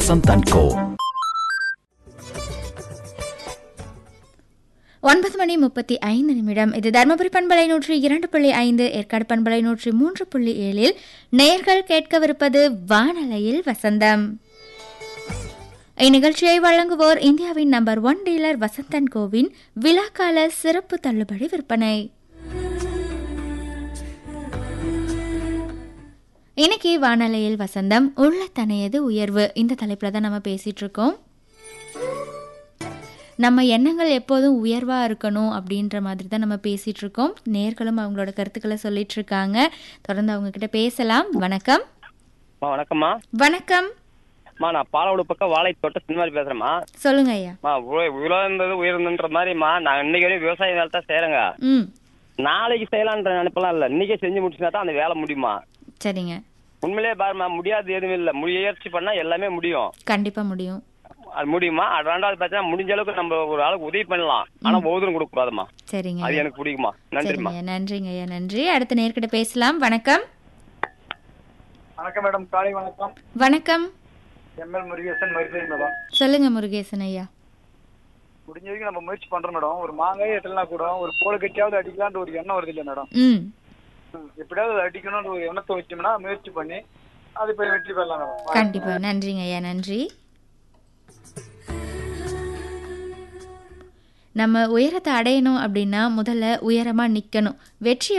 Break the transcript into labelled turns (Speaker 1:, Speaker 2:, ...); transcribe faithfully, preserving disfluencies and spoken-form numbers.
Speaker 1: Vasanth and கோ.
Speaker 2: ஒன்பது மணி முப்பத்தி ஐந்து நிமிடம். இது தர்மபுரி பண்பலை நூற்றி இரண்டு புள்ளி ஐந்து, ஏற்காடு பண்பலை நூற்றி மூன்று புள்ளி ஏழில் நேயர்கள் கேட்கவிருப்பது வானலையில் வசந்தம். இந்நிகழ்ச்சியை வழங்குவோர் இந்தியாவின் number one dealer Vasanth and CoWIN விழாக்கால சிறப்பு தள்ளுபடி விற்பனை. இன்னைக்கு வானலையில் வசந்தம் உள்ள தனையது உயர்வு இந்த தலைப்புல தான் நம்ம பேசிட்டு இருக்கோம். நம்ம எண்ணங்கள் எப்போதும் உயர்வாக இருக்கணும் அப்படின்ற மாதிரி தான் நம்ம பேசிகிட்டு இருக்கோம். நேர்களும் அவங்களோட கருத்துக்களை சொல்லிட்டு இருக்காங்க. தொடர்ந்து அவங்க கிட்ட பேசலாம். வணக்கம்.
Speaker 3: வணக்கம்மா.
Speaker 2: வணக்கம்.
Speaker 3: நான் பாலவோட பக்கம் வாழை தோட்ட சினிமாரி பேசுறேம்மா.
Speaker 2: சொல்லுங்க ஐயா.
Speaker 3: உயர்ந்தது உயர்ந்துன்ற மாதிரிமா நான் இன்னைக்கு வரையும் விவசாய வேலை தான் செய்யறேங்க.
Speaker 2: ம்.
Speaker 3: நாளைக்கு செய்யலான்ற நினைப்பெல்லாம் இல்லை, இன்னைக்கே செஞ்சு முடிச்சுனா தான் அந்த வேலை முடியுமா.
Speaker 2: சரிங்க.
Speaker 3: உண்மையிலே பாருமா, முடியாது எதுவும் இல்லை, முயற்சி பண்ணா எல்லாமே முடியும்.
Speaker 2: கண்டிப்பா முடியும்.
Speaker 3: அது முடியுமா? அது ரெண்டாவது பார்த்தா முடிஞ்ச அளவுக்கு நம்ம ஒரு ஆளுக்கு உதவி பண்ணலாம், ஆனா ஒவ்வொருத்தரும் கொடுக்க கூடாதுமா.
Speaker 2: சரிங்க.
Speaker 3: அது எனக்கு பிடிக்குமா. நன்றிமா.
Speaker 2: நன்றிங்க ஐயா, நன்றி. அடுத்த நேர்கிட்ட பேசலாம். வணக்கம்.
Speaker 4: வணக்கம் மேடம். காலை வணக்கம்.
Speaker 2: வணக்கம்.
Speaker 4: எம்எல் முருகேசன் மருத்துவ மேடம்.
Speaker 2: சொல்லுங்க முருகேசன் ஐயா.
Speaker 4: முடிஞ்ச வரைக்கும் நம்ம முயற்சி பண்றோம் மேடம். ஒரு மாங்காய் எட்டலனா கூட ஒரு கோல கட்டியாவது அடிக்கலான்ற ஒரு எண்ணம் வருது இல்ல மேடம்.
Speaker 2: ம்.
Speaker 4: எப்படியாவது அடிக்கணும்னு ஒரு எண்ணத்தை வச்சோம்னா முயற்சி பண்ணி அது போய் வெற்றி பெறலாம் மேடம்.
Speaker 2: கண்டிப்பா. நன்றிங்க ஐயா, நன்றி. நம்ம உயரத்தை அடையணும் அப்படின்னா முதல்ல உயரமா நிக்கணும். வெற்றியை